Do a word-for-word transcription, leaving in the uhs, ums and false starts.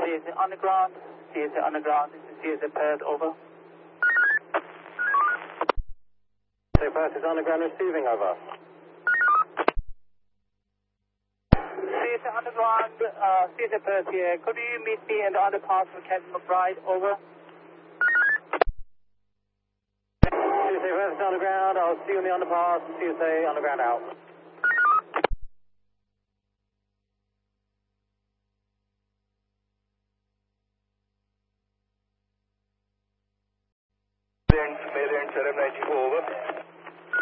C S A Underground, C S A Underground, this is C S A Perth, over. C S A Perth is Underground receiving, over. C S A Underground, uh, C S A Perth here. Could you meet me in the underpass for Captain McBride, over? C S A Perth is Underground, I'll see you in the underpass. C S A Underground out. Mail and seven ninety-four, over.